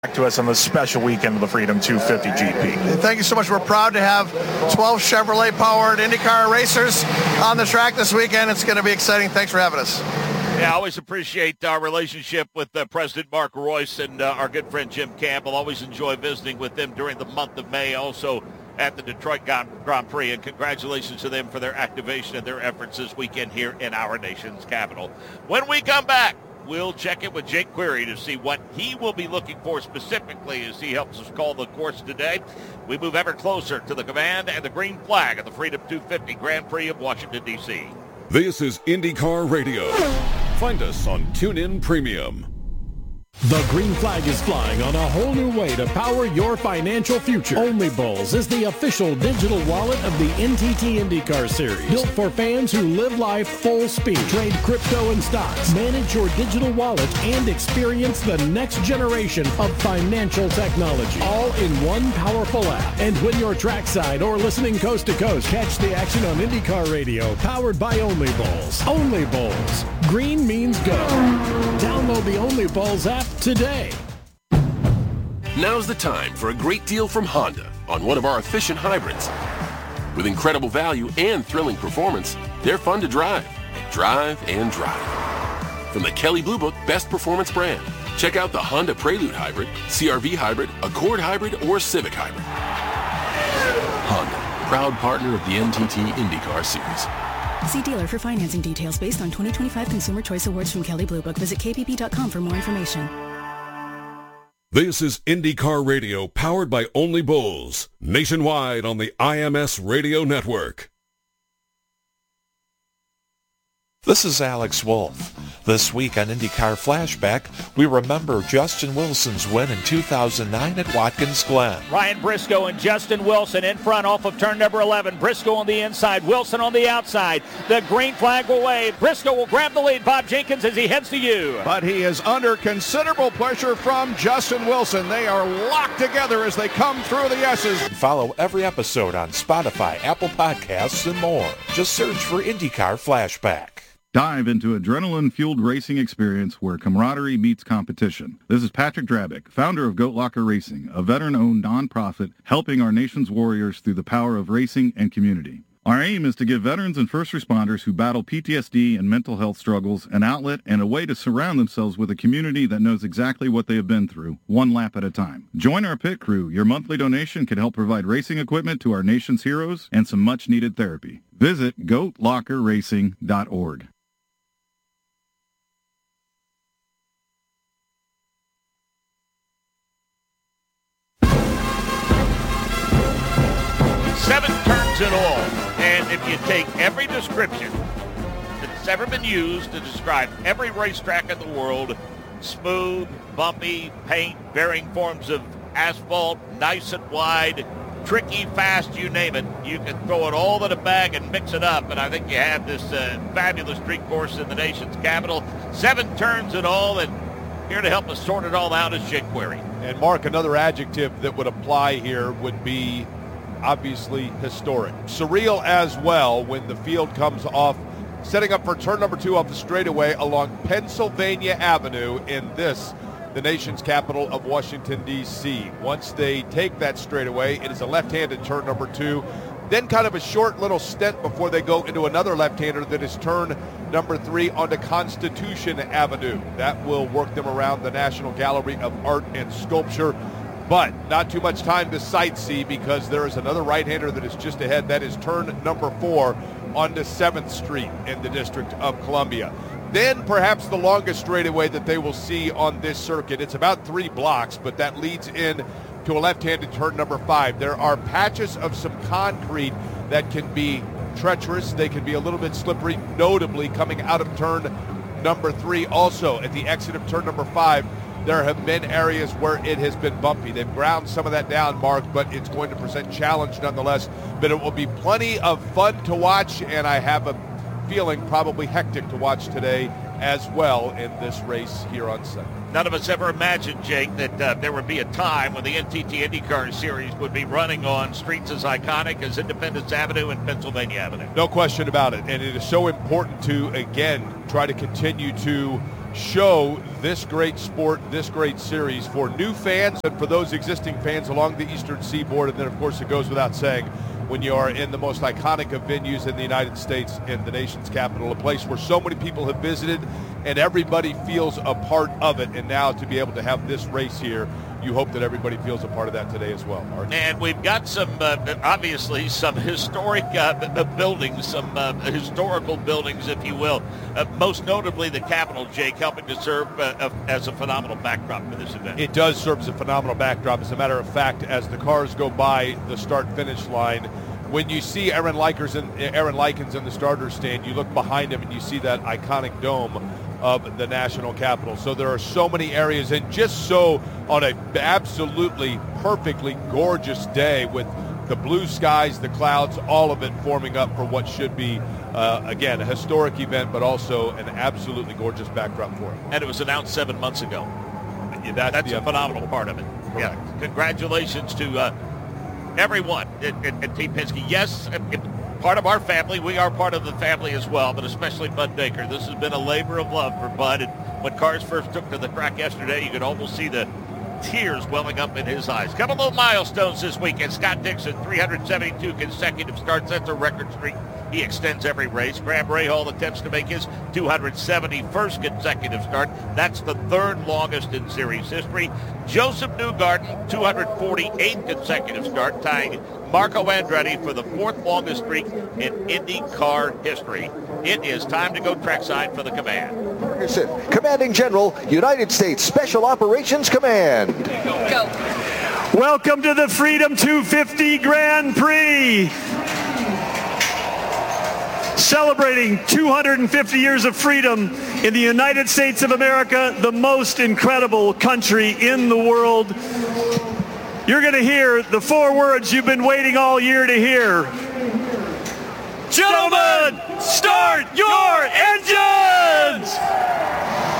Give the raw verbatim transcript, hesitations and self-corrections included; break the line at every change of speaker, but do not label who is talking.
To us on this special weekend of the Freedom two fifty G P.
Thank you so much. We're proud to have twelve Chevrolet-powered IndyCar racers on the track this weekend. It's going to be exciting. Thanks for having us.
Yeah, I always appreciate our relationship with uh, President Mark Royce and uh, our good friend Jim Campbell. Always enjoy visiting with them during the month of May, also at the Detroit Grand Prix. And congratulations to them for their activation and their efforts this weekend here in our nation's capital. When we come back, we'll check in with Jake Query to see what he will be looking for specifically as he helps us call the course today. We move ever closer to the command and the green flag of the Freedom two fifty Grand Prix of Washington, D C
This is IndyCar Radio. Find us on TuneIn Premium.
The green flag is flying on a whole new way to power your financial future. Only Bulls is the official digital wallet of the N T T IndyCar Series. Built for fans who live life full speed. Trade crypto and stocks. Manage your digital wallet and experience the next generation of financial technology. All in one powerful app. And when you're trackside or listening coast to coast, catch the action on IndyCar Radio. Powered by Only Bulls. Only Bulls. Green means go. Download the Only Bulls app today.
Now's the time for a great deal from Honda on one of our efficient hybrids. With incredible value and thrilling performance, they're fun to drive, drive, and drive. From the Kelley Blue Book Best Performance brand, check out the Honda Prelude Hybrid, C R V Hybrid, Accord Hybrid, or Civic Hybrid. Honda, proud partner of the N T T IndyCar Series.
See dealer for financing details based on twenty twenty-five Consumer Choice Awards from Kelley Blue Book. Visit K B B dot com for more information.
This is IndyCar Radio, powered by Only Bulls, nationwide on the I M S Radio Network.
This is Alex Wolf. This week on IndyCar Flashback, we remember Justin Wilson's win in two thousand nine at Watkins Glen.
Ryan Briscoe and Justin Wilson in front off of turn number eleven. Briscoe on the inside, Wilson on the outside. The green flag will wave. Briscoe will grab the lead. Bob Jenkins as he heads to you.
But he is under considerable pressure from Justin Wilson. They are locked together as they come through the S's.
Follow every episode on Spotify, Apple Podcasts, and more. Just search for IndyCar Flashback.
Dive into adrenaline-fueled racing experience where camaraderie meets competition. This is Patrick Drabick, founder of Goat Locker Racing, a veteran-owned nonprofit helping our nation's warriors through the power of racing and community. Our aim is to give veterans and first responders who battle P T S D and mental health struggles an outlet and a way to surround themselves with a community that knows exactly what they have been through, one lap at a time. Join our pit crew. Your monthly donation can help provide racing equipment to our nation's heroes and some much-needed therapy. Visit goat locker racing dot org.
Seven turns in all, and if you take every description that's ever been used to describe every racetrack in the world, smooth, bumpy, paint, varying forms of asphalt, nice and wide, tricky, fast, you name it, you can throw it all in a bag and mix it up, and I think you have this uh, fabulous street course in the nation's capital. Seven turns in all, and here to help us sort it all out is Jake Query.
And Mark, another adjective that would apply here would be obviously historic. Surreal as well when the field comes off, setting up for turn number two off the straightaway along Pennsylvania Avenue in this, the nation's capital of Washington, D C Once they take that straightaway, it is a left-handed turn number two, then kind of a short little stint before they go into another left-hander that is turn number three onto Constitution Avenue. That will work them around the National Gallery of Art and Sculpture. But not too much time to sightsee because there is another right-hander that is just ahead. That is turn number four onto seventh Street in the District of Columbia. Then perhaps the longest straightaway that they will see on this circuit. It's about three blocks, but that leads in to a left-handed turn number five. There are patches of some concrete that can be treacherous. They can be a little bit slippery, notably coming out of turn number three. Also at the exit of turn number five, there have been areas where it has been bumpy. They've ground some of that down, Mark, but it's going to present challenge nonetheless. But it will be plenty of fun to watch, and I have a feeling probably hectic to watch today as well in this race here on Sunday.
None of us ever imagined, Jake, that uh, there would be a time when the N T T IndyCar Series would be running on streets as iconic as Independence Avenue and Pennsylvania Avenue.
No question about it, and it is so important to, again, try to continue to show this great sport, this great series for new fans and for those existing fans along the Eastern Seaboard. And then, of course, it goes without saying, when you are in the most iconic of venues in the United States, in the nation's capital, a place where so many people have visited and everybody feels a part of it. And now to be able to have this race here, you hope that everybody feels a part of that today as well. Art.
And we've got some, uh, obviously, some historic uh, buildings, some uh, historical buildings, if you will. Uh, most notably, the Capitol, Jake, helping to serve uh, as a phenomenal backdrop for this event.
It does serve as a phenomenal backdrop. As a matter of fact, as the cars go by the start-finish line, when you see Aaron Likens in, Aaron Likens in the starter stand, you look behind him and you see that iconic dome of the national Capitol. So there are so many areas, and just so on a absolutely perfectly gorgeous day with the blue skies, the clouds, all of it forming up for what should be, uh, again, a historic event, but also an absolutely gorgeous backdrop for it.
And it was announced seven months ago.
That's,
That's
the
a phenomenal part of it.
Correct.
Yeah. Congratulations to uh, everyone at, at, at Team Penske. Yes, it, it, part of our family. We are part of the family as well, but especially Bud Baker. This has been a labor of love for Bud. And when cars first took to the track yesterday, you could almost see the tears welling up in his eyes. Couple little milestones this weekend. Scott Dixon, three hundred seventy-two consecutive starts. That's a record streak. He extends every race. Graham Rahal attempts to make his two hundred seventy-first consecutive start. That's the third longest in series history. Joseph Newgarden, two hundred forty-eighth consecutive start, tying Marco Andretti for the fourth longest streak in IndyCar history. It is time to go trackside for the command.
Ferguson, Commanding General, United States Special Operations Command.
Go. Welcome to the Freedom two fifty Grand Prix. Celebrating two hundred fifty years of freedom in the United States of America, the most incredible country in the world. You're going to hear the four words you've been waiting all year to hear. Gentlemen, start your